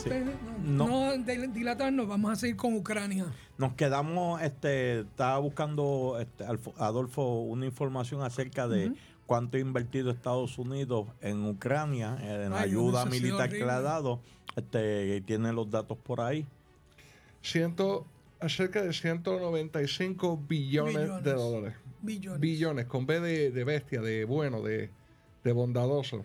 no dilatarnos, vamos a seguir con Ucrania. Nos quedamos, estaba buscando, Adolfo, una información acerca de cuánto ha invertido Estados Unidos en Ucrania, en la ayuda militar que le ha dado. Tiene los datos por ahí. Cerca de 195 billones de dólares. Billones, con B de bestia, de bueno, de bondadoso.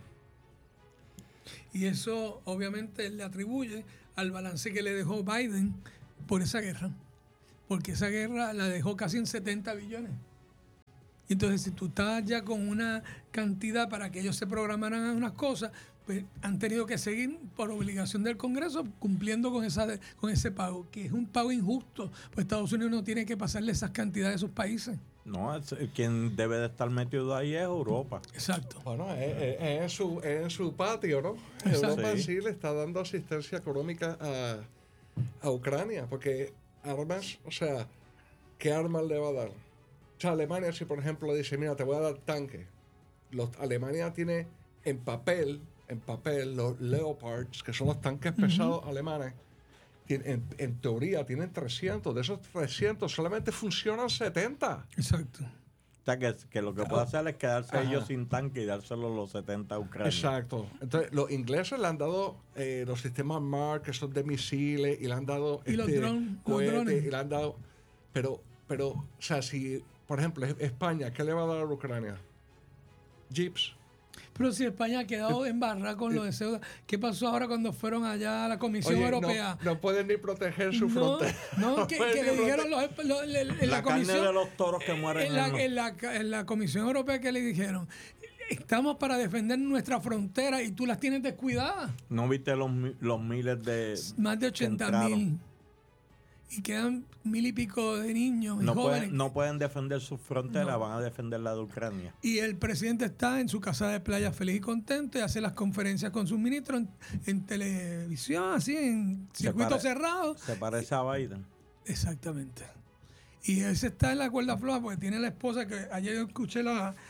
Y eso obviamente le atribuye al balance que le dejó Biden por esa guerra. Porque esa guerra la dejó casi en 70 billones. Entonces, si tú estás ya con una cantidad para que ellos se programaran a unas cosas, pues han tenido que seguir por obligación del Congreso cumpliendo con ese pago, que es un pago injusto, pues Estados Unidos no tiene que pasarle esas cantidades a sus países. No, quien debe de estar metido ahí es Europa. Exacto. Bueno, en su patio, ¿no? Exacto. Europa sí le está dando asistencia económica a Ucrania, porque armas, o sea, ¿qué armas le va a dar? O sea, Alemania, si por ejemplo dice, mira, te voy a dar tanques. Alemania tiene en papel los Leopards, que son los tanques pesados alemanes. En teoría tienen 300. De esos 300 solamente funcionan 70. Exacto. O sea, que lo que puede hacer es quedarse ellos sin tanque y dárselo los 70 a Ucrania. Exacto. Entonces, los ingleses le han dado los sistemas MAR, que son de misiles, y le han dado y los drones. Y le han dado... Pero, o sea, si, por ejemplo, España, ¿qué le va a dar a Ucrania? Jeeps. Pero si España ha quedado en barra con lo de Ceuta, ¿qué pasó ahora cuando fueron allá a la Comisión Europea? No pueden ni proteger su frontera. No, que le dijeron en la comisión, carne de los toros que mueren en la Comisión Europea, que le dijeron, estamos para defender nuestra frontera y tú las tienes descuidadas. ¿No viste los miles de... Más de 80,000. Y quedan 1,000 y pico de niños y jóvenes. No pueden defender sus fronteras, van a defender la de Ucrania. Y el presidente está en su casa de playa feliz y contento y hace las conferencias con sus ministros en televisión, así, en circuito cerrado. Se parece a Biden. Exactamente. Y ese está en la cuerda floja porque tiene la esposa que ayer escuché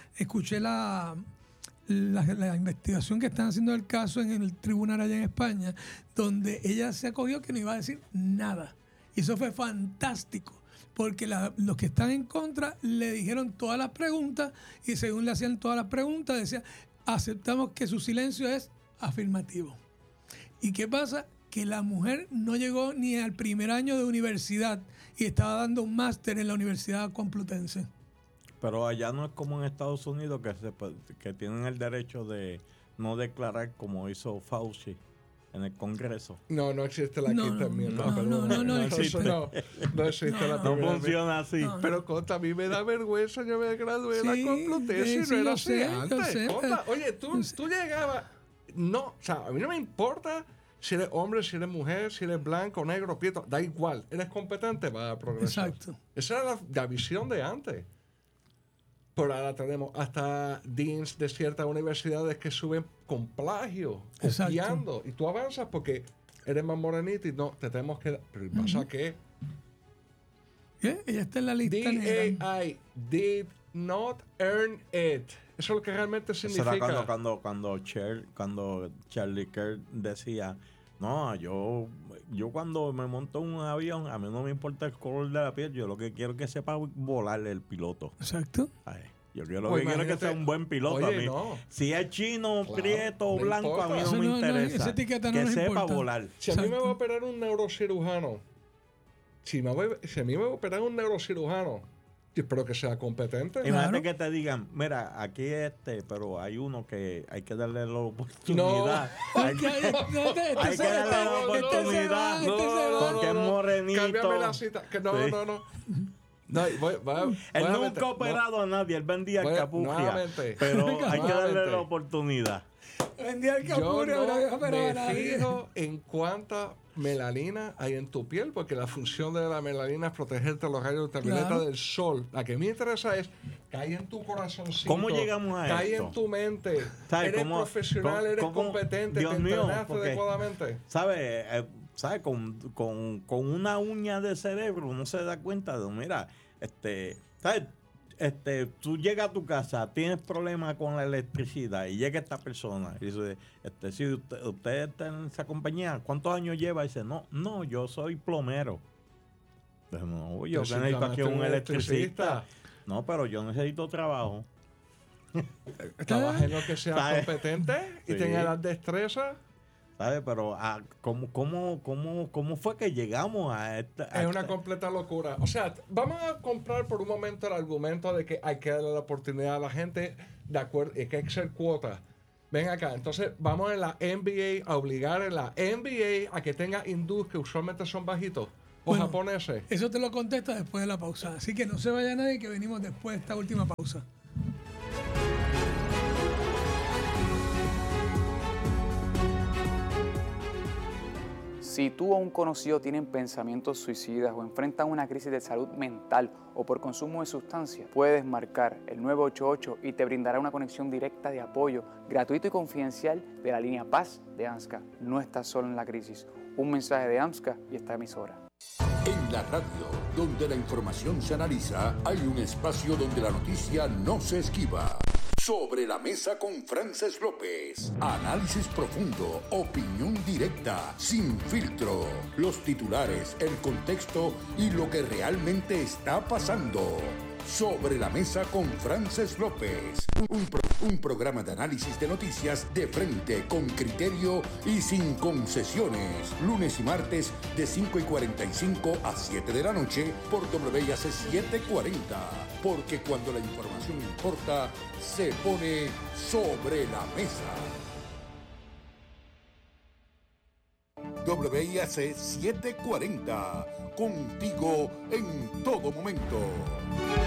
la investigación que están haciendo del caso en el tribunal allá en España, donde ella se acogió que no iba a decir nada. Y eso fue fantástico, porque los que están en contra le dijeron todas las preguntas y según le hacían todas las preguntas decía, aceptamos que su silencio es afirmativo. ¿Y qué pasa? Que la mujer no llegó ni al primer año de universidad y estaba dando un máster en la Universidad Complutense. Pero allá no es como en Estados Unidos que tienen el derecho de no declarar como hizo Fauci en el Congreso. No existe la quinta enmienda. No existe. No existe la no funciona así. Pero conta, a mí me da vergüenza. Yo me gradué de la Complutense y no era así antes. Conta, oye, tú llegabas... No, o sea, a mí no me importa si eres hombre, si eres mujer, si eres blanco, negro, prieto. Da igual. Eres competente, vas a progresar. Exacto. Esa era la visión de antes. Por ahora tenemos hasta deans de ciertas universidades que suben con plagio, copiando. Y tú avanzas porque eres más morenito y no, te tenemos que... ¿Pero pasa qué? Ella está en la lista negra. DAI, did not earn it. Eso es lo que realmente significa. Será cuando Charlie Kirk decía, no, yo cuando me monto en un avión, a mí no me importa el color de la piel, yo lo que quiero es que sepa volar el piloto. Exacto. Ay, yo quiero que sea un buen piloto. Oye, a mí. No. Si es chino, prieto o blanco, importa. a mí no me interesa. Esa etiqueta no que nos sepa importa. volar. Si a mí me va a operar un neurocirujano, si a mí me va a operar un neurocirujano, yo espero que sea competente. Imagínate que te digan, mira, aquí pero hay uno que hay que darle la oportunidad. Hay que darle la oportunidad. Porque es morenito. Cámbiame la cita. Que no. Él nunca ha operado a nadie, él vendía el capurria, pero hay que darle la oportunidad. Vendía el capurria, yo no había operado a nadie. fijo en cuánta melanina hay en tu piel, porque la función de la melanina es protegerte de los rayos ultravioleta del sol. La que me interesa es cae en tu corazoncito. ¿Cómo llegamos a cae esto? en tu mente. ¿Sabes? Eres profesional, eres competente, Dios te mío, entrenaste adecuadamente. ¿Sabes? Con una uña de cerebro uno se da cuenta de, mira, ¿sabes? tú llegas a tu casa, tienes problemas con la electricidad y llega esta persona y dice, si usted está en esa compañía, ¿cuántos años lleva? Y dice, no, yo soy plomero. Pues no, yo necesito aquí un electricista. No, pero yo necesito trabajo. Trabaja en lo que sea competente y tenga las destrezas. ¿Sabes? Pero ¿cómo fue que llegamos a esta? Es una completa locura. O sea, vamos a comprar por un momento el argumento de que hay que darle la oportunidad a la gente, de acuerdo, y que hay que ser cuota. Ven acá, entonces vamos en la NBA a obligar en la NBA a que tenga hindús que usualmente son bajitos o japoneses. Eso te lo contesta después de la pausa. Así que no se vaya nadie, que venimos después de esta última pausa. Si tú o un conocido tienen pensamientos suicidas o enfrentan una crisis de salud mental o por consumo de sustancias, puedes marcar el 988 y te brindará una conexión directa de apoyo, gratuito y confidencial de la línea Paz de AMSCA. No estás solo en la crisis. Un mensaje de AMSCA y esta emisora. En la radio, donde la información se analiza, hay un espacio donde la noticia no se esquiva. Sobre la mesa con Frances López. Análisis profundo, opinión directa, sin filtro. Los titulares, el contexto y lo que realmente está pasando. Sobre la mesa con Frances López. Un programa de análisis de noticias de frente, con criterio y sin concesiones. Lunes y martes de 5:45 a 7 de la noche por WIAC 740. Porque cuando la información importa, se pone sobre la mesa. WIAC 740. Contigo en todo momento.